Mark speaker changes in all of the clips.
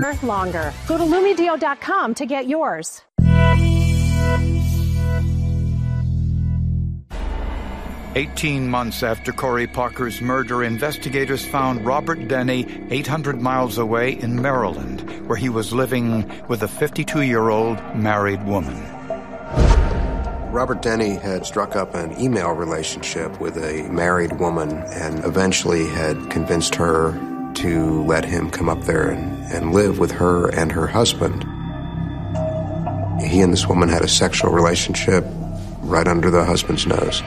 Speaker 1: better, longer. Go to Lumedeal.com to get yours.
Speaker 2: 18 months after Corey Parker's murder, investigators found Robert Denny 800 miles away in Maryland, where he was living with a 52-year-old married woman.
Speaker 3: Robert Denny had struck up an email relationship with a married woman and eventually had convinced her to let him come up there and live with her and her husband. He and this woman had a sexual relationship right under the husband's nose.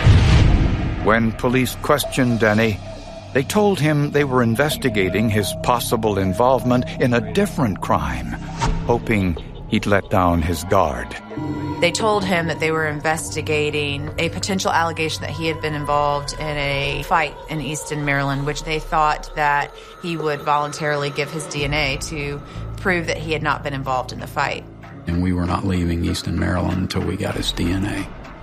Speaker 2: When police questioned Denny, they told him they were investigating his possible involvement in a different crime, hoping he'd let down his guard.
Speaker 4: They told him that they were investigating a potential allegation that he had been involved in a fight in Easton, Maryland, which they thought that he would voluntarily give his DNA to prove that he had not been involved in the fight.
Speaker 5: And we were not leaving Easton, Maryland until we got his DNA.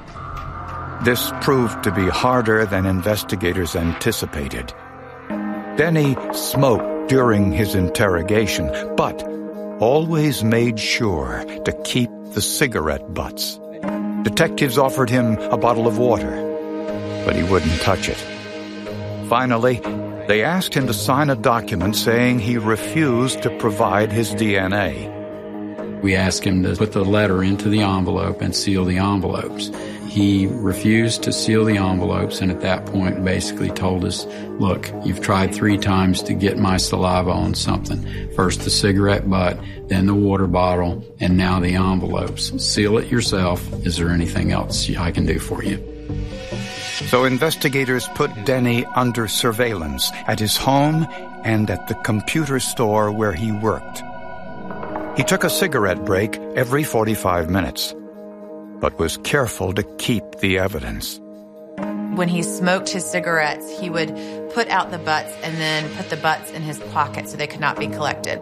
Speaker 2: This proved to be harder than investigators anticipated. Denny smoked during his interrogation, but always made sure to keep the cigarette butts. Detectives offered him a bottle of water, but he wouldn't touch it. Finally, they asked him to sign a document saying he refused to provide his DNA.
Speaker 5: We asked him to put the letter into the envelope and seal the envelopes. He refused to seal the envelopes, and at that point basically told us, look, you've tried 3 times to get my saliva on something. First the cigarette butt, then the water bottle, and now the envelopes. Seal it yourself. Is there anything else I can do for you?
Speaker 2: So investigators put Denny under surveillance at his home and at the computer store where he worked. He took a cigarette break every 45 minutes, but was careful to keep the evidence.
Speaker 4: When he smoked his cigarettes, he would put out the butts and then put the butts in his pocket so they could not be collected.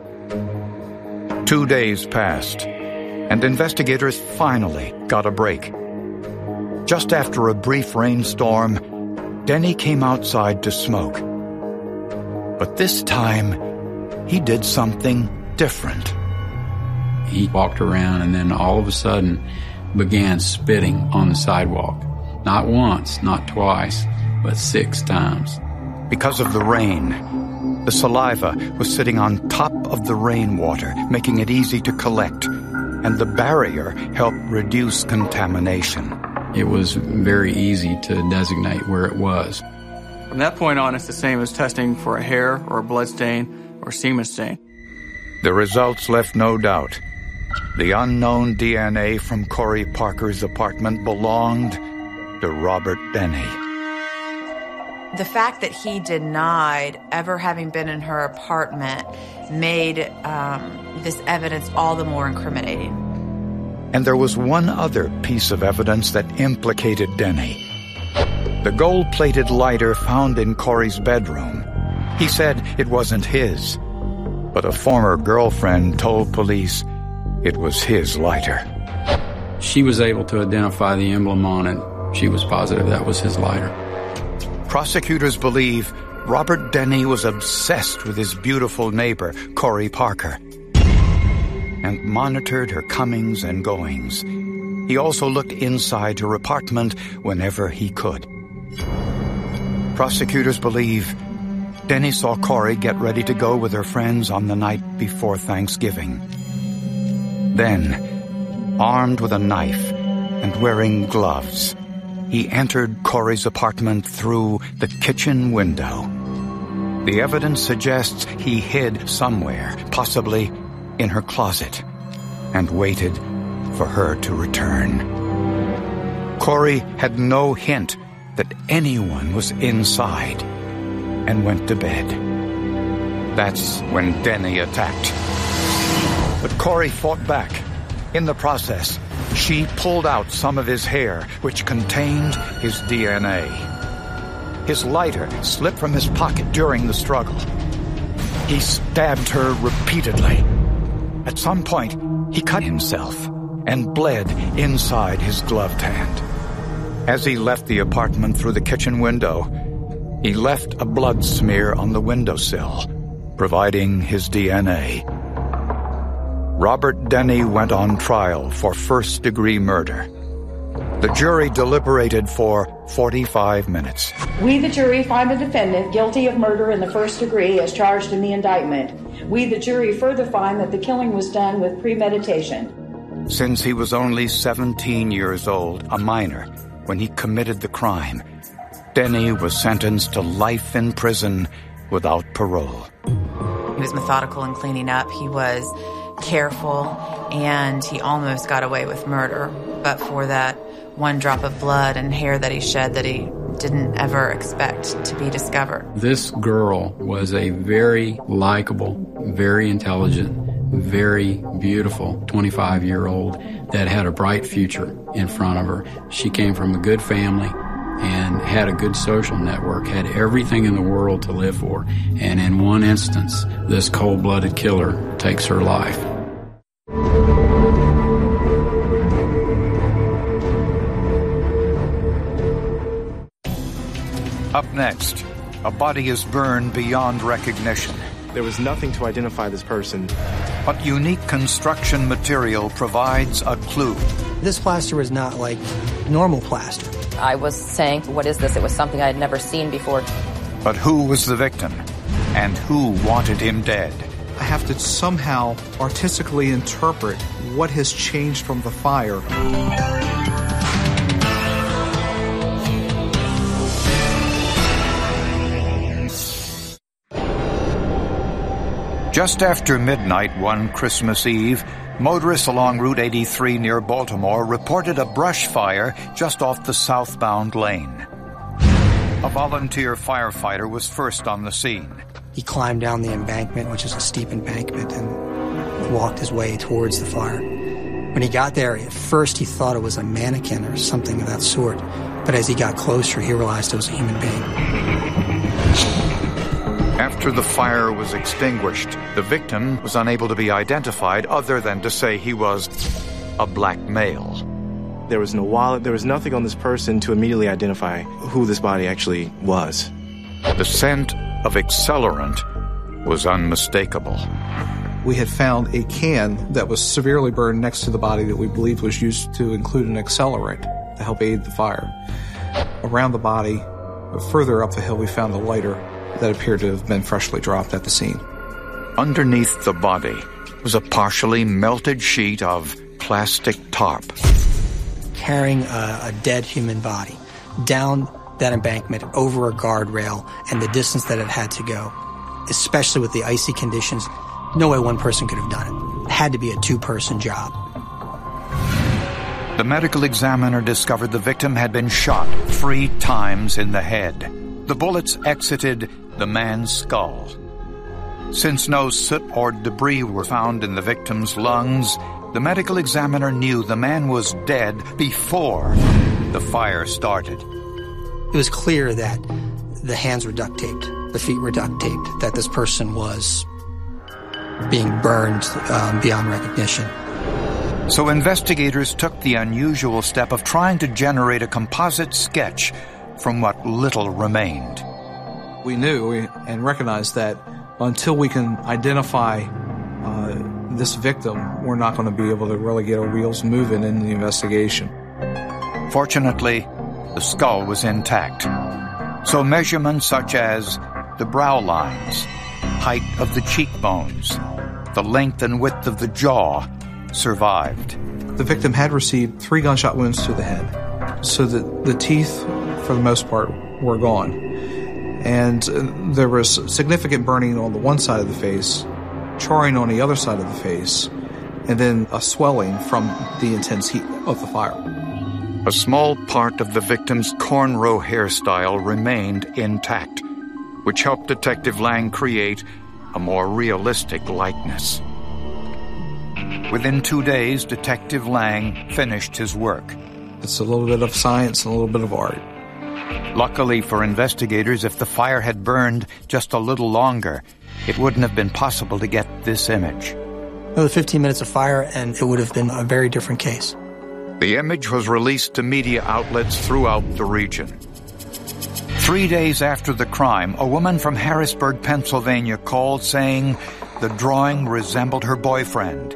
Speaker 2: 2 days passed, and investigators finally got a break. Just after a brief rainstorm, Denny came outside to smoke. But this time, he did something different.
Speaker 5: He walked around and then all of a sudden began spitting on the sidewalk. Not once, not twice, but 6 times.
Speaker 2: Because of the rain, the saliva was sitting on top of the rainwater, making it easy to collect, and the barrier helped reduce contamination.
Speaker 5: It was very easy to designate where it was.
Speaker 6: From that point on, it's the same as testing for a hair or a blood stain or semen stain.
Speaker 2: The results left no doubt. The unknown DNA from Corey Parker's apartment belonged to Robert Denny.
Speaker 4: The fact that he denied ever having been in her apartment made this evidence all the more incriminating.
Speaker 2: And there was one other piece of evidence that implicated Denny. The gold-plated lighter found in Corey's bedroom. He said it wasn't his, but a former girlfriend told police it was his lighter.
Speaker 5: She was able to identify the emblem on it. She was positive that was his lighter.
Speaker 2: Prosecutors believe Robert Denny was obsessed with his beautiful neighbor, Corey Parker, and monitored her comings and goings. He also looked inside her apartment whenever he could. Prosecutors believe Denny saw Corey get ready to go with her friends on the night before Thanksgiving. Then, armed with a knife and wearing gloves, he entered Corey's apartment through the kitchen window. The evidence suggests he hid somewhere, possibly in her closet, and waited for her to return. Corey had no hint that anyone was inside and went to bed. That's when Denny attacked. But Corey fought back. In the process, she pulled out some of his hair, which contained his DNA. His lighter slipped from his pocket during the struggle. He stabbed her repeatedly. At some point, he cut himself and bled inside his gloved hand. As he left the apartment through the kitchen window, he left a blood smear on the windowsill, providing his DNA. Robert Denny went on trial for first-degree murder. The jury deliberated for 45 minutes.
Speaker 7: We, the jury, find the defendant guilty of murder in the first degree as charged in the indictment. We, the jury, further find that the killing was done with premeditation.
Speaker 2: Since he was only 17 years old, a minor, when he committed the crime, Denny was sentenced to life in prison without parole.
Speaker 4: He was methodical in cleaning up. He was careful, and he almost got away with murder, but for that one drop of blood and hair that he shed that he didn't ever expect to be discovered.
Speaker 5: This girl was a very likable, very intelligent, very beautiful 25-year-old that had a bright future in front of her. She came from a good family and had a good social network, had everything in the world to live for. And in one instance, this cold-blooded killer takes her life.
Speaker 2: Up next, a body is burned beyond recognition.
Speaker 8: There was nothing to identify this person.
Speaker 2: But unique construction material provides a clue.
Speaker 9: This plaster was not like normal plaster.
Speaker 10: I was saying, what is this? It was something I had never seen before.
Speaker 2: But who was the victim? And who wanted him dead?
Speaker 11: I have to somehow artistically interpret what has changed from the fire.
Speaker 2: Just after midnight one Christmas Eve, motorists along Route 83 near Baltimore reported a brush fire just off the southbound lane. A volunteer firefighter was first on the scene.
Speaker 9: He climbed down the embankment, which is a steep embankment, and walked his way towards the fire. When he got there, at first he thought it was a mannequin or something of that sort, but as he got closer, he realized it was a human being.
Speaker 2: After the fire was extinguished, the victim was unable to be identified other than to say he was a black male.
Speaker 8: There was no wallet, there was nothing on this person to immediately identify who this body actually was.
Speaker 2: The scent of accelerant was unmistakable.
Speaker 11: We had found a can that was severely burned next to the body that we believed was used to include an accelerant to help aid the fire. Around the body, further up the hill, we found a lighter that appeared to have been freshly dropped at the scene.
Speaker 2: Underneath the body was a partially melted sheet of plastic tarp.
Speaker 9: Carrying a dead human body down that embankment over a guardrail and the distance that it had to go, especially with the icy conditions, no way one person could have done it. It had to be a two-person job.
Speaker 2: The medical examiner discovered the victim had been shot 3 times in the head. The bullets exited the man's skull. Since no soot or debris were found in the victim's lungs, the medical examiner knew the man was dead before the fire started.
Speaker 9: It was clear that the hands were duct taped, the feet were duct taped, that this person was being burned beyond recognition.
Speaker 2: So investigators took the unusual step of trying to generate a composite sketch from what little remained.
Speaker 11: We knew and recognized that until we can identify this victim, we're not going to be able to really get our wheels moving in the investigation.
Speaker 2: Fortunately, the skull was intact. So measurements such as the brow lines, height of the cheekbones, the length and width of the jaw survived.
Speaker 11: The victim had received 3 gunshot wounds to the head, so that the teeth, for the most part, were gone. And there was significant burning on the one side of the face, charring on the other side of the face, and then a swelling from the intense heat of the fire.
Speaker 2: A small part of the victim's cornrow hairstyle remained intact, which helped Detective Lang create a more realistic likeness. Within 2 days, Detective Lang finished his work.
Speaker 11: It's a little bit of science and a little bit of art.
Speaker 2: Luckily for investigators, if the fire had burned just a little longer, it wouldn't have been possible to get this image.
Speaker 9: Another 15 minutes of fire, and it would have been a very different case.
Speaker 2: The image was released to media outlets throughout the region. 3 days after the crime, a woman from Harrisburg, Pennsylvania called saying the drawing resembled her boyfriend,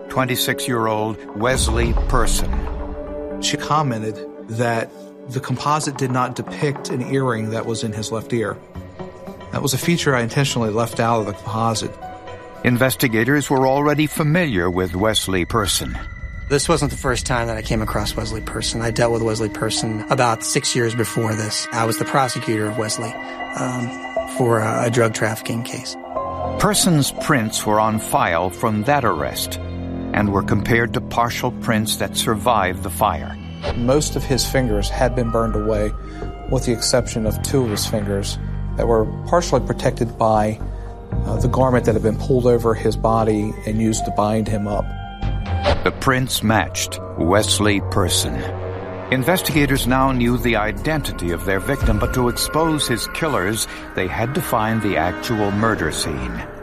Speaker 2: 26-year-old Wesley Person.
Speaker 11: She commented that the composite did not depict an earring that was in his left ear. That was a feature I intentionally left out of the composite.
Speaker 2: Investigators were already familiar with Wesley Person.
Speaker 9: This wasn't the first time that I came across Wesley Person. I dealt with Wesley Person about 6 years before this. I was the prosecutor of Wesley for a drug trafficking case.
Speaker 2: Person's prints were on file from that arrest and were compared to partial prints that survived the fire.
Speaker 11: Most of his fingers had been burned away, with the exception of 2 of his fingers that were partially protected by the garment that had been pulled over his body and used to bind him up.
Speaker 2: The prints matched Wesley Person. Investigators now knew the identity of their victim, but to expose his killers, they had to find the actual murder scene.